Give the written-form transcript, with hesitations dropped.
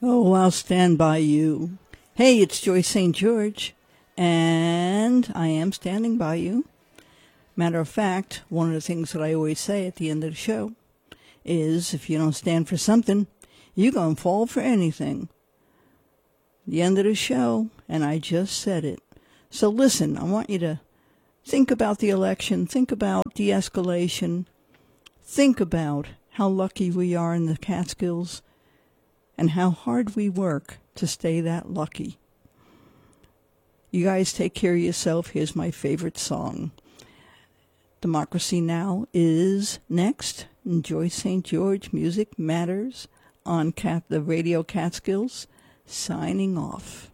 Oh, I'll stand by you. Hey, it's Joyce St. George, and I am standing by you. Matter of fact, one of the things that I always say at the end of the show is if you don't stand for something, you're going to fall for anything. The end of the show, and I just said it. So listen, I want you to think about the election, think about de-escalation, think about how lucky we are in the Catskills, and how hard we work to stay that lucky. You guys take care of yourself. Here's my favorite song. Democracy Now! Is next. Enjoy St. George. Music Matters on the Radio Catskills. Signing off.